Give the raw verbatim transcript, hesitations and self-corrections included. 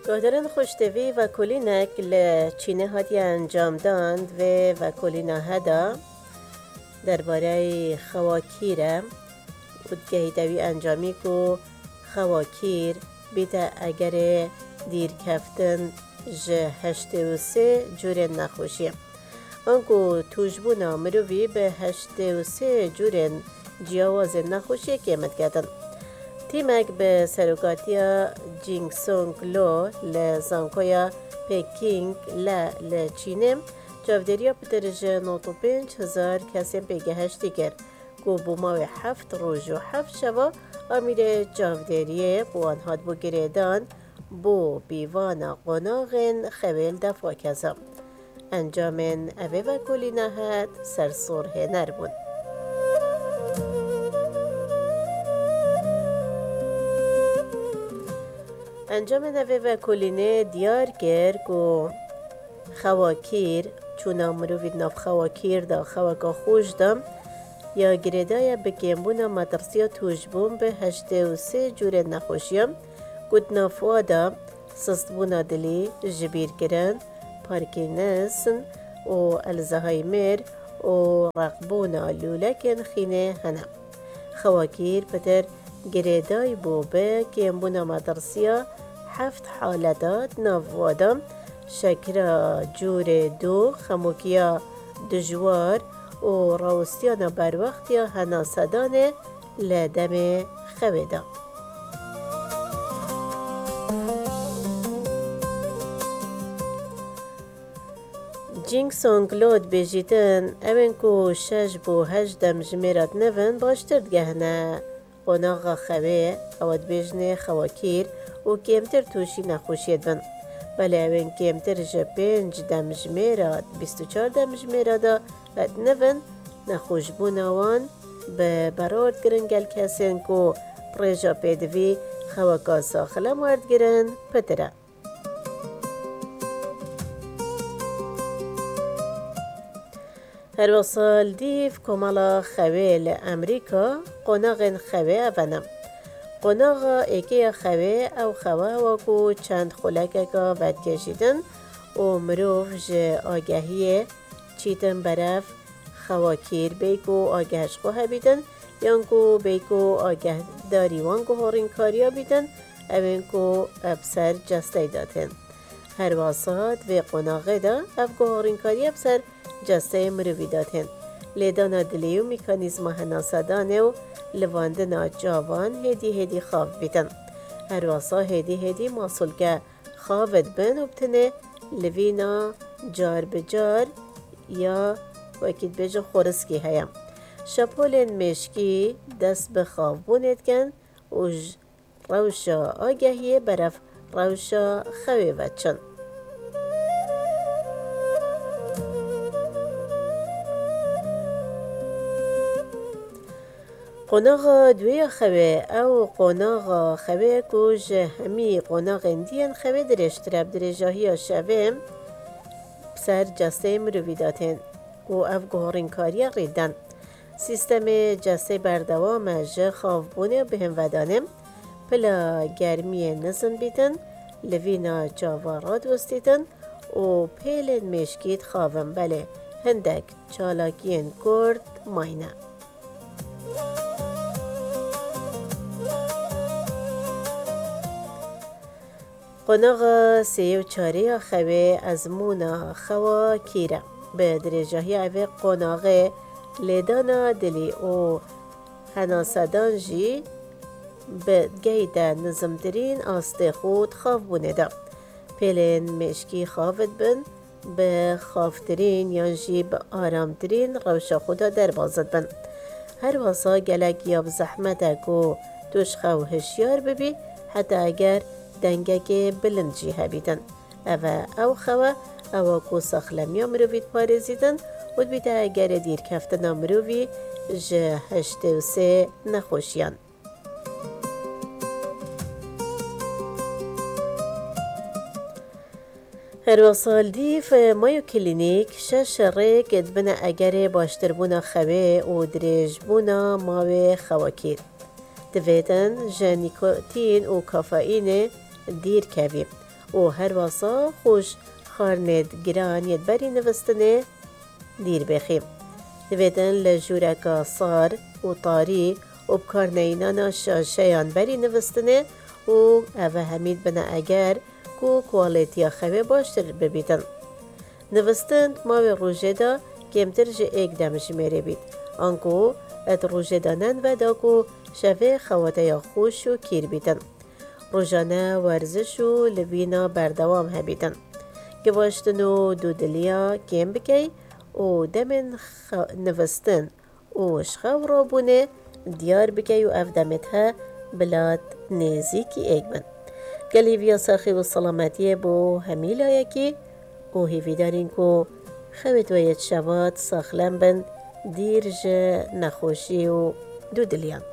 گهدارن خوشتوی و کلینک لچینه هاتی انجام داند و و کلینا هدا درباره خواکیره ودگهی دوی انجامی که خواکیر بیتا اگر دیر کفتن جه هشت و سه جور نخوشی آنکو توجبونا مروی به هشت و سه جور جیاواز نخوشی قیمت کردن تیمک به سروکاتیا جینگ سونگ لو لزانکویا پیکینگ لچینه جاودریا پترج نوتو پنج هزار کسی پیگه هشتی کرد گو بوماوی هفت روز و هفت شوا امیر جاودریه بوان هاد بو گریدان بو بیوانا قناغن خویل دفع کزم انجامن اوه و کلی نهد سرسوره نربون انجام نوه و کلینه دیار کرد که خواکیر چون مروید ناف خواکیر دا خواکا خوش دام یا گریدای بکیمبونا مدرسیا توجبون به هشت و سه جور نخوشیم گود نافوا دا سستبونا دلی جبیر کرن پارکینسن و الزهایمر و رقبونا لولکن خینه هنم خواکیر پتر گریدای بو به کیمبونا مدرسیا هفت حالتات نافوادم شکر جور دو خموکیا دجوار و راوستیانا بر وقت یا هناسدان لدم خویدا جینگ سونگ لود بیجیتن اوین کو شش بو هشت دم جمیرات نون باشتر گهنه قناغا خوی اواد بیجنه خواکیر و کمتر توشی نخوشید بن ولی اوین کمتر جه پنج دم جمیرات بیست و چار دم جمیرات اد نون نخوش بوناوان به برارد گرن گل کسین کو پریجا پیدوی خواکا ساخلا مورد گرن پتره هر وصال دیف کمالا خوی امریکا قناغن خوی اونم قناغا ایکی خوی او خواه واکو چند خلکه که ود کشیدن و مروف جه آگهیه چیتن برف خواکیر بیکو آگهش خواه بیدن یانکو بیکو آگه داریوان که هورین کاریا بیدن اوین که ابسر جسته دادن هر واسات و قناغه دا اف که هورین کاری ابسر جسته مروی دادن لیدانا دلیو میکانیزم هناسدانه و لواندنا جاوان هدی هدی خواه بیدن هر واسا هدی هدی ماسول که خواهد بن و بتنه لوینا جار بجار یا وکید بجا خورسکی هیم شپولن مشکی دست به خواه بوند کن و روشا آگهیه برف روشا خوی وچن قناغا دوی خوی او قناغا خوی که جه همی قناغ اندین خوی درشترب درجاهی شویم سر جسته مروی داتن و اف گوهرین کاری ریدن سیستم جسته بردوام جه خواه بونه به هم ودانم پلا گرمی نزن بیتن لوینا جاوارات وستیتن و پیل مشکید خواهم بله هندک چالاکین کرد ماینه قناغ سی و چاری خوی از مونا خوا کیره به درجاهی اوه قناغ لیدانا دلی و هناسدان جی به گیده نظمترین آسته خود خواه بونه دا پیلین مشکی خواهد بن به خوافترین یا جی به آرامترین روشا خودا در بازد بن هر واسا گلک یا بزحمته که توش خو هشیار ببی حتی اگر دنگه که بلند جی هبیدن اوه او خواه او کو ساخلمی مروید پارزیدن و بیده اگر دیر کفتن مروی جه هشت و سه نخوشیان هر وصال دیف مایو کلینیک شش ره گدبن اگر باشتر بونا خوی و دریج بونا ماوی خواکیر دویدن جه نیکوتین و کافئین دیر کوی و هر واسا خوش خارنید گران ید بری نوستنه دیر بخیم. دویدن لجورکا صار و طاری و بکار نینانا شاشیان بری نوستنه و اوه همید بنا اگر کو کوالیتیا خواه باشتر ببیدن. نوستن ما به روژه دا کمتر جه ایک دمش میره بید. آنکو ات روژه دانن و دا کو شوه خواته یا خوش و کیر بیدن. روژانه ورزش و لبینا بردوام هبیدن. گواشتن و دودلیا کم بکی و دمن خ... نوستن و شخو را بونه دیار بکی و اف دمت ها بلاد نزیکی ایک بن. گلی ویا ساخی و سلامتیه بو همیلا یکی و هیویدارین کو خویت وید شواد ساخلن بن دیر جه نخوشی و دودلیان.